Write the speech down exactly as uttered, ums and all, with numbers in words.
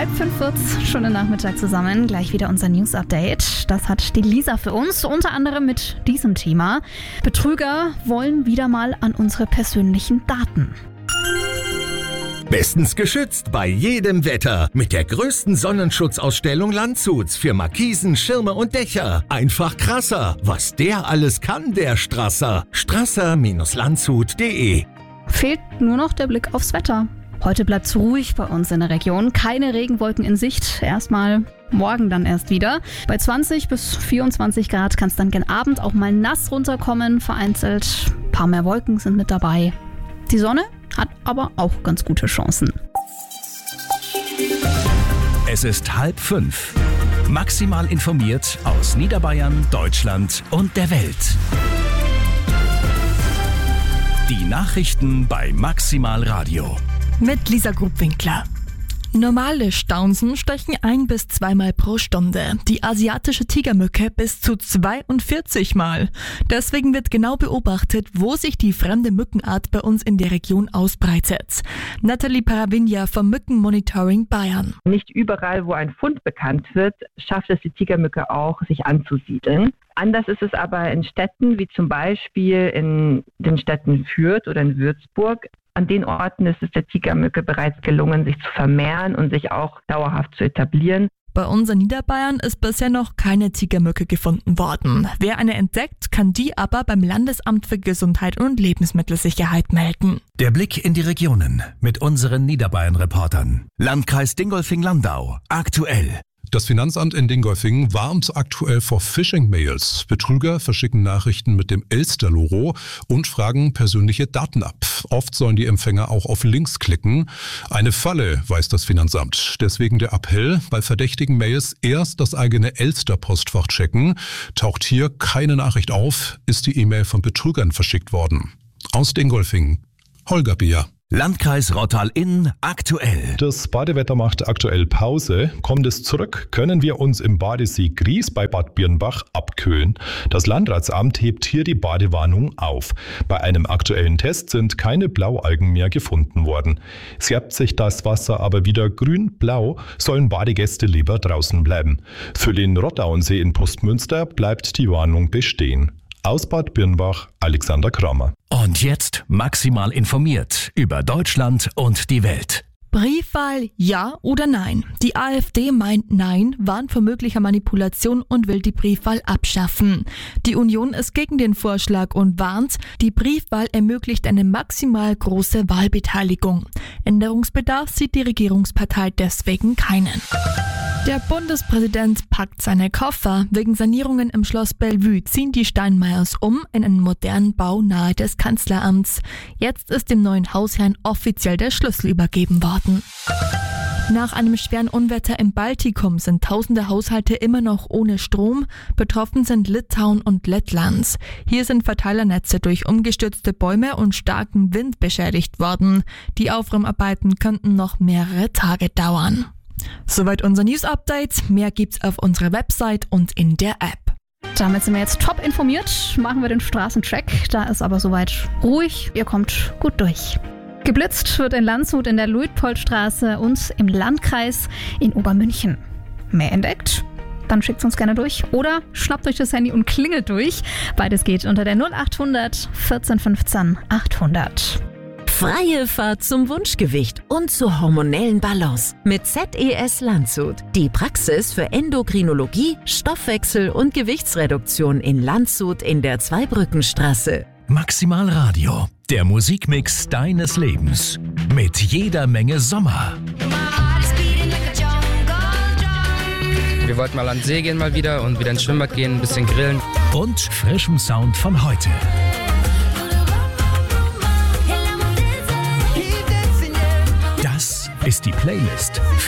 Halb fünf wird's, schönen Nachmittag zusammen. Gleich wieder unser News-Update. Das hat die Lisa für uns, unter anderem mit diesem Thema. Betrüger wollen wieder mal an unsere persönlichen Daten. Bestens geschützt bei jedem Wetter mit der größten Sonnenschutzausstellung Landshuts für Markisen, Schirme und Dächer. Einfach krasser, was der alles kann, der Strasser. strasser Landshut punkt de. Fehlt nur noch der Blick aufs Wetter. Heute bleibt's ruhig bei uns in der Region. Keine Regenwolken in Sicht. Erstmal morgen dann erst wieder. Bei zwanzig bis vierundzwanzig Grad kann es dann gen Abend auch mal nass runterkommen. Vereinzelt ein paar mehr Wolken sind mit dabei. Die Sonne hat aber auch ganz gute Chancen. Es ist halb fünf. Maximal informiert aus Niederbayern, Deutschland und der Welt. Die Nachrichten bei Maximal Radio. Mit Lisa Grubwinkler. Normale Staunsen stechen ein- bis zweimal pro Stunde. Die asiatische Tigermücke bis zu zweiundvierzig Mal. Deswegen wird genau beobachtet, wo sich die fremde Mückenart bei uns in der Region ausbreitet. Nathalie Paravinia vom Mückenmonitoring Bayern. Nicht überall, wo ein Fund bekannt wird, schafft es die Tigermücke auch, sich anzusiedeln. Anders ist es aber in Städten, wie zum Beispiel in den Städten Fürth oder in Würzburg. An den Orten ist es der Tigermücke bereits gelungen, sich zu vermehren und sich auch dauerhaft zu etablieren. Bei uns in Niederbayern ist bisher noch keine Tigermücke gefunden worden. Wer eine entdeckt, kann die aber beim Landesamt für Gesundheit und Lebensmittelsicherheit melden. Der Blick in die Regionen mit unseren Niederbayern-Reportern. Landkreis Dingolfing-Landau. Aktuell. Das Finanzamt in Dingolfing warnt aktuell vor Phishing-Mails. Betrüger verschicken Nachrichten mit dem Elster-Logo und fragen persönliche Daten ab. Oft sollen die Empfänger auch auf Links klicken. Eine Falle, weiß das Finanzamt. Deswegen der Appell, bei verdächtigen Mails erst das eigene Elster-Postfach checken. Taucht hier keine Nachricht auf, ist die E-Mail von Betrügern verschickt worden. Aus Dingolfing, Holger Bier. Landkreis Rottal-Inn aktuell. Das Badewetter macht aktuell Pause. Kommt es zurück, können wir uns im Badesee Gries bei Bad Birnbach abkühlen. Das Landratsamt hebt hier die Badewarnung auf. Bei einem aktuellen Test sind keine Blaualgen mehr gefunden worden. Färbt sich das Wasser aber wieder grün-blau, sollen Badegäste lieber draußen bleiben. Für den Rottauensee in Postmünster bleibt die Warnung bestehen. Aus Bad Birnbach, Alexander Kramer. Und jetzt maximal informiert über Deutschland und die Welt. Briefwahl ja oder nein? Die AfD meint Nein, warnt vor möglicher Manipulation und will die Briefwahl abschaffen. Die Union ist gegen den Vorschlag und warnt, die Briefwahl ermöglicht eine maximal große Wahlbeteiligung. Änderungsbedarf sieht die Regierungspartei deswegen keinen. Der Bundespräsident packt seine Koffer. Wegen Sanierungen im Schloss Bellevue ziehen die Steinmeiers um in einen modernen Bau nahe des Kanzleramts. Jetzt ist dem neuen Hausherrn offiziell der Schlüssel übergeben worden. Nach einem schweren Unwetter im Baltikum sind tausende Haushalte immer noch ohne Strom. Betroffen sind Litauen und Lettland. Hier sind Verteilernetze durch umgestürzte Bäume und starken Wind beschädigt worden. Die Aufräumarbeiten könnten noch mehrere Tage dauern. Soweit unser News-Update. Mehr gibt's auf unserer Website und in der App. Damit sind wir jetzt top informiert. Machen wir den Straßencheck. Da ist aber soweit ruhig. Ihr kommt gut durch. Geblitzt wird in Landshut in der Luitpoldstraße und im Landkreis in Obermünchen. Mehr entdeckt? Dann schickt's uns gerne durch. Oder schnappt euch das Handy und klingelt durch. Beides geht unter der null acht hundert vierzehn fünfzehn achthundert. Freie Fahrt zum Wunschgewicht und zur hormonellen Balance mit Z E S Landshut. Die Praxis für Endokrinologie, Stoffwechsel und Gewichtsreduktion in Landshut in der Zweibrückenstraße. Maximal Radio, der Musikmix deines Lebens. Mit jeder Menge Sommer. Wir wollten mal an den See gehen mal wieder und wieder ins Schwimmbad gehen, ein bisschen grillen. Und frischem Sound von heute. Das ist die Playlist